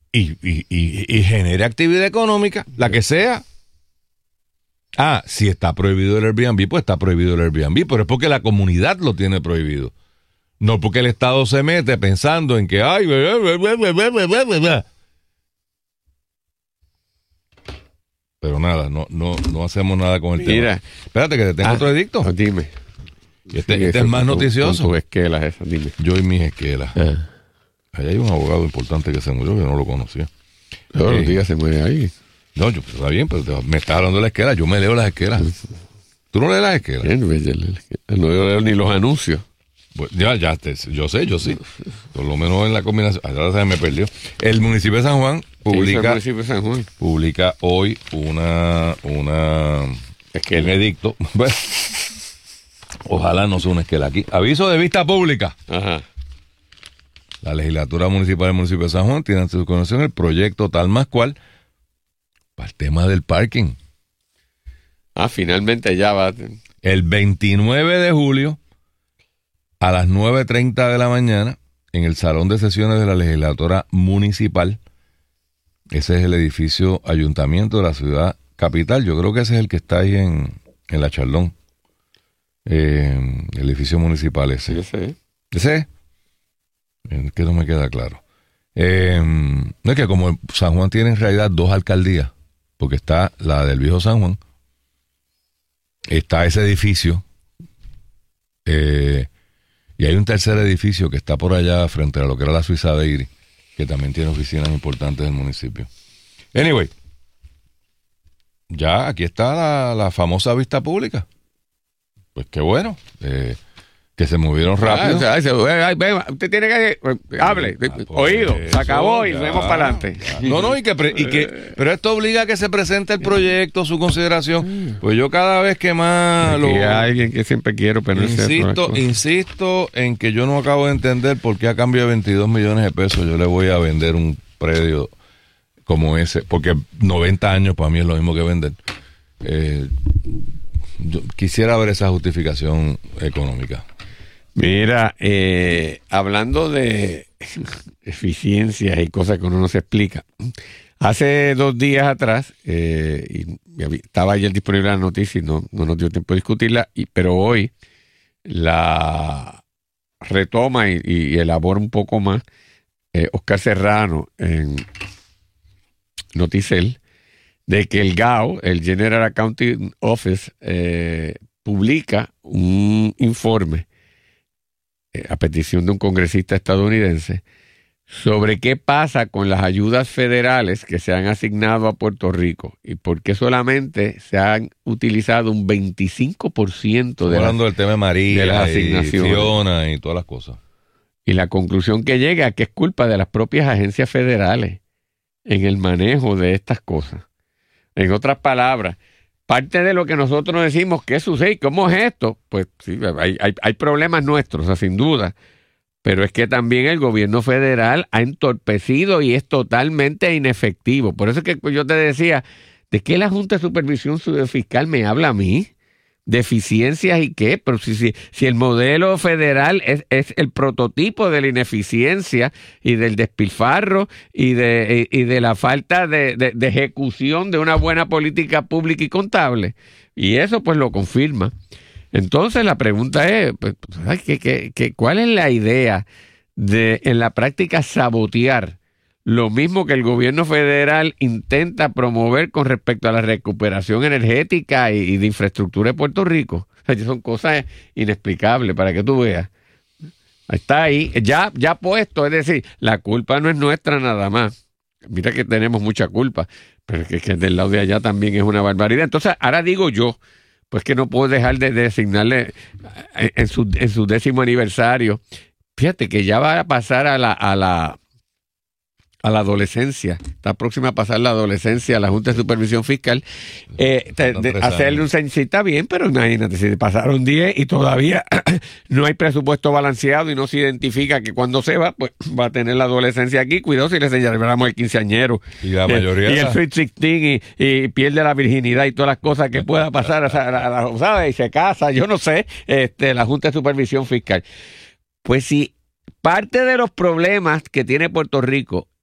y genere actividad económica, la que sea. Si está prohibido el Airbnb, pues está prohibido el Airbnb, pero es porque la comunidad lo tiene prohibido. No porque el Estado se mete pensando en que pero nada, no hacemos nada con el tema. Espérate que te tengo otro edicto. Dime. Este es más noticioso. Con tus esquelas esas, dime. Yo y mis esquelas. Ahí hay un abogado importante que se murió, que no lo conocía. Todos los días se muere ahí. No, está bien, pero me está hablando de la esquela. Yo me leo las esquelas. ¿Tú no lees las esquelas? No leo ni los anuncios. Pues yo sí. Por lo menos en la combinación. Ahora se me perdió. El municipio de San Juan publica hoy un edicto. Ojalá no sea una esquela aquí. Aviso de vista pública. Ajá. La legislatura municipal del municipio de San Juan tiene ante su conexión el proyecto tal más cual para el tema del parking. Finalmente ya va. El 29 de julio a las 9:30 de la mañana en el salón de sesiones de la legislatura municipal. Ese es el edificio ayuntamiento de la ciudad capital. Yo creo que ese es el que está ahí en la Chaldón. El edificio municipal ese. ¿Ese? Es que no me queda claro. No es que como San Juan tiene en realidad 2 alcaldías, porque está la del viejo San Juan, está ese edificio, y hay un tercer edificio que está por allá frente a lo que era la Suiza de Iris, que también tiene oficinas importantes del municipio. Anyway, ya aquí está la famosa vista pública. Pues qué bueno, que se movieron rápido. Usted tiene que hable, oído, se acabó y vemos para adelante. Pero esto obliga a que se presente el proyecto, su consideración. Pues yo cada vez que más hay alguien que siempre quiero, pero insisto en que yo no acabo de entender por qué a cambio de 22 millones de pesos yo le voy a vender un predio como ese, porque 90 años para mí es lo mismo que vender. Yo quisiera ver esa justificación económica. Mira, hablando de eficiencias y cosas que uno no se explica, hace 2 días atrás, y estaba ayer disponible la noticia y no nos dio tiempo de discutirla, pero hoy la retoma y elabora un poco más Oscar Serrano en Noticel, de que el GAO, el General Accounting Office, publica un informe a petición de un congresista estadounidense sobre qué pasa con las ayudas federales que se han asignado a Puerto Rico y por qué solamente se han utilizado un 25% hablando del tema de María, de las asignaciones. Y Fiona y todas las cosas. Y la conclusión que llega es que es culpa de las propias agencias federales en el manejo de estas cosas. En otras palabras, parte de lo que nosotros decimos, ¿qué sucede? ¿Cómo es esto? Pues sí, hay problemas nuestros, o sea, sin duda, pero es que también el gobierno federal ha entorpecido y es totalmente inefectivo. Por eso es que yo te decía, ¿de qué la Junta de Supervisión Fiscal me habla a mí? ¿De eficiencias y qué? Pero si el modelo federal es el prototipo de la ineficiencia y del despilfarro y de la falta de ejecución de una buena política pública y contable. Y eso pues lo confirma. Entonces la pregunta es, pues, ¿cuál es la idea de en la práctica sabotear lo mismo que el gobierno federal intenta promover con respecto a la recuperación energética y de infraestructura de Puerto Rico? O sea, son cosas inexplicables para que tú veas. Está ahí, ya puesto, es decir, la culpa no es nuestra nada más. Mira que tenemos mucha culpa, pero es que del lado de allá también es una barbaridad. Entonces, ahora digo yo, pues que no puedo dejar de designarle en su 10º aniversario. Fíjate que ya va a pasar a la adolescencia, está próxima a pasar la adolescencia a la Junta de Supervisión Fiscal, hacerle un censo, está bien, pero imagínate, si pasaron 10 y todavía no hay presupuesto balanceado y no se identifica que cuando se va, pues va a tener la adolescencia aquí, cuidado si le celebramos el quinceañero y la mayoría y el Sweet 16 y pierde la virginidad y todas las cosas que pueda pasar, ¿sabes? Y se casa, yo no sé, la Junta de Supervisión Fiscal. Pues si parte de los problemas que tiene Puerto Rico